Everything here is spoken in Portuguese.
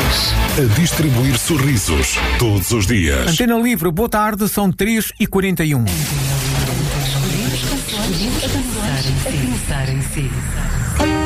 A distribuir sorrisos todos os dias. Antena Livre, boa tarde, são 3h41. A pensar em si.